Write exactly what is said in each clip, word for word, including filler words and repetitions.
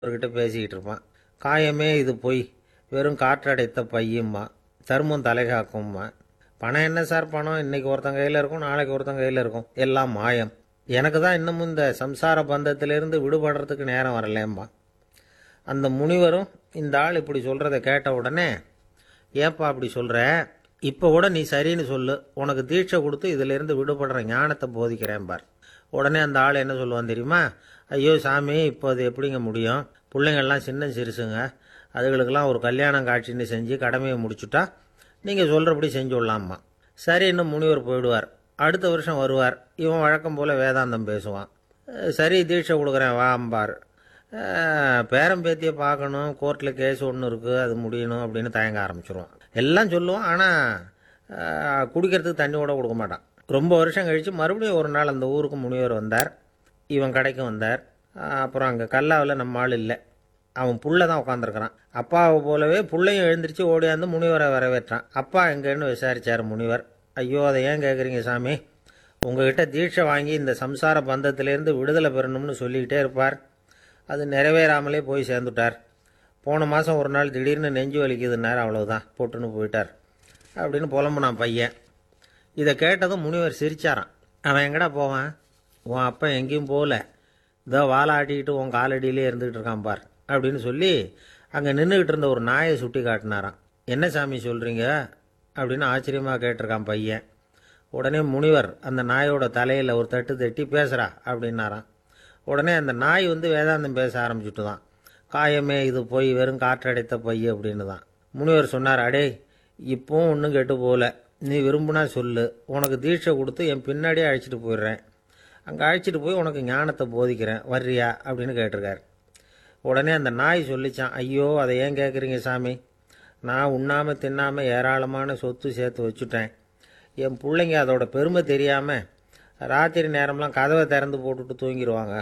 அவர்கிட்ட பேசிக்கிட்டு இருப்பான். காயமே இது பொய், வெறும் காற்றடைத்த பையும்மா, தர்மம் தலைகாக்கும்மா. பணம் என்ன சார் பணம், இன்னைக்கு ஒருத்தன் கையில் இருக்கும், நாளைக்கு ஒருத்தன் கையில் இருக்கும், எல்லாம் மாயம். எனக்கு தான் இன்னமும் இந்த சம்சார பந்தத்திலிருந்து விடுபடுறதுக்கு நேரம் வரலேம்மா. அந்த முனிவரும் இந்த ஆள் இப்படி சொல்கிறத கேட்ட உடனே, ஏப்பா அப்படி சொல்கிற, இப்போ கூட நீ சரின்னு சொல்லு, உனக்கு தீட்சை கொடுத்து இதிலேருந்து விடுபடுற ஞானத்தை போதிக்கிறேன் பார். உடனே அந்த ஆள் என்ன சொல்லுவான் தெரியுமா, ஐயோ சாமி, இப்போ அது எப்படிங்க முடியும், பிள்ளைங்கள்லாம் சின்ன சிறுசுங்க, அதுகளுக்கெல்லாம் ஒரு கல்யாணம் காட்சின்னு செஞ்சு கடமையை முடிச்சுட்டா நீங்கள் சொல்கிறபடி செஞ்சு விடலாம்மா. சரி, இன்னும் முனிவர் போயிடுவார். அடுத்த வருஷம் வருவார். இவன் வழக்கம் போல் வேதாந்தம் பேசுவான். சரி தீட்சை கொடுக்குறேன் வாம்பார். பேரம் பேத்தியை பார்க்கணும், கோர்ட்டில் கேஸ் ஒன்று இருக்குது, அது முடியணும் அப்படின்னு தயங்க ஆரம்பிச்சிருவான். எல்லாம் சொல்லுவான், ஆனால் குடிக்கிறதுக்கு தண்ணி கூட கொடுக்க மாட்டான். ரொம்ப வருஷம் கழித்து மறுபடியும் ஒரு நாள் அந்த ஊருக்கு முனிவர் வந்தார். இவன் கடைக்கு வந்தார். அப்புறம் அங்கே கல்லாவில் நம்ம ஆள் இல்லை, அவன் புள்ள தான் உட்காந்துருக்கிறான். அப்பாவை போலவே பிள்ளையும் எழுந்திரிச்சு ஓடியாந்து முனிவரை வரவேற்றான். அப்பா எங்கன்னு விசாரித்தார் முனிவர். ஐயோ அதை ஏன் கேட்குறீங்க சாமி, உங்ககிட்ட தீட்சை வாங்கி இந்த சம்சார பந்தத்திலேருந்து விடுதலை பெறணும்னு சொல்லிக்கிட்டே இருப்பார், அது நிறைவேறாமலே போய் சேர்ந்துட்டார். போன மாதம் ஒரு நாள் திடீர்னு நெஞ்சு வலிக்குதுன்னார், அவ்வளவுதான் போட்டுன்னு போயிட்டார் அப்படின்னு புலம்புனான் பையன். இதை கேட்டதும் முனிவர் சிரிச்சாரான். அவன் எங்கடா போவான், உன் அப்பா எங்கேயும் போகல, இதோ வாழை ஆட்டிக்கிட்டு உன் காலடியிலே இருந்துகிட்டு இருக்கான் பார் அப்படின்னு சொல்லி அங்கே நின்றுக்கிட்டு இருந்த ஒரு நாயை சுட்டி காட்டினாரான். என்ன சாமி சொல்கிறீங்க அப்படின்னு ஆச்சரியமாக கேட்டிருக்கான் பையன். உடனே முனிவர் அந்த நாயோட தலையில் ஒரு தட்டு தட்டி பேசுகிறா அப்படின்னாரான். உடனே அந்த நாய் வந்து வேதாந்தம் பேச ஆரம்பிச்சுட்டு தான், காயமே இது போய் வெறும் காற்றடைத்த பை அப்படின்னு தான். முனிவர் சொன்னார், அடே இப்போவும் ஒன்றும் கெட்டு போகல, நீ விரும்புனா சொல்லு, உனக்கு தீட்சை கொடுத்து என் பின்னாடியே அழைச்சிட்டு போயிடுறேன், அங்கே அழைச்சிட்டு போய் உனக்கு ஞானத்தை போதிக்கிறேன், வர்றியா அப்படின்னு கேட்டிருக்கார். உடனே அந்த நாய் சொல்லிச்சான், ஐயோ அதை ஏன் கேட்குறீங்க சாமி, நான் உண்ணாமல் தின்னாமல் ஏராளமான சொத்து சேர்த்து வச்சுட்டேன், என் பிள்ளைங்க அதோட பெருமை தெரியாமல் ராத்திரி நேரம்லாம் கதவை திறந்து போட்டுட்டு தூங்கிடுவாங்க,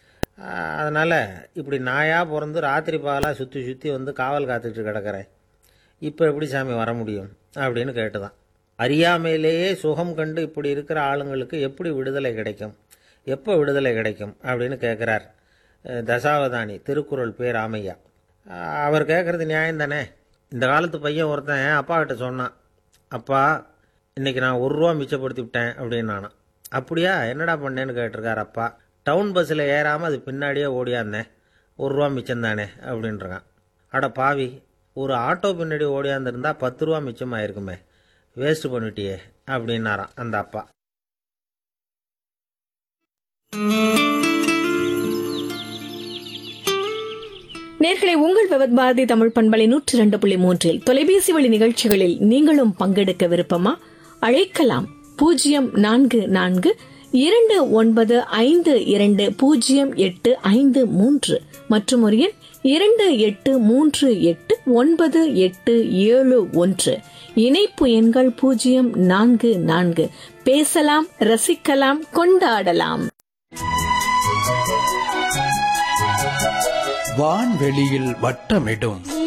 அதனால் இப்படி நாயாக பிறந்து ராத்திரி பகலாக சுற்றி சுற்றி வந்து காவல் காத்துக்கிட்டு கிடக்கிறேன், இப்போ எப்படி சாமி வர முடியும் அப்படின்னு கேட்டுதான். அறியாமையிலேயே சுகம் கண்டு இப்படி இருக்கிற ஆளுங்களுக்கு எப்படி விடுதலை கிடைக்கும், எப்போ விடுதலை கிடைக்கும் அப்படின்னு கேட்குறார் தசாவதானி, திருக்குறள் பேர் ராமையா. அவர் கேட்குறது நியாயம் தானே. இந்த காலத்து பையன் ஒருத்தன் அப்பா கிட்ட சொன்னான், அப்பா இன்றைக்கி நான் ஒரு ரூபா மிச்சப்படுத்தி விட்டேன் அப்படின்னு நானான். அப்படியா, என்னடா பண்ணேன்னு கேட்டிருக்கார் அப்பா. டவுன் பஸ்ஸில் ஏறாமல் அது பின்னாடியே ஓடியாந்தேன், ஒரு ரூபா மிச்சம்தானே அப்படின்றான். அட பாவி, ஒரு ஆட்டோ பின்னாடி ஓடியாந்துருந்தா பத்து ரூபா மிச்சமாயிருக்குமே, வேஸ்ட் பண்ணிட்டியே அப்படின்னாரான் அந்த அப்பா. நேர்களை, உங்கள் விவத் பாரதி தமிழ் பண்பலை நூற்றி இரண்டு புள்ளி மூன்றில் தொலைபேசி வழி நிகழ்ச்சிகளில் நீங்களும் பங்கெடுக்க விருப்பமா? அழைக்கலாம். பூஜ்ஜியம் நான்கு நான்கு இரண்டு ஒன்பது ஐந்து இரண்டு பூஜ்ஜியம் எட்டு ஐந்து மூன்று மற்றும் ஒரு எண் இரண்டு எட்டு மூன்று எட்டு ஒன்பது எட்டு ஏழு ஒன்று. இணைப்பு எண்கள் பூஜ்ஜியம் நான்கு நான்கு. பேசலாம், ரசிக்கலாம், கொண்டாடலாம். வான்வெளியில் வட்டமிடும்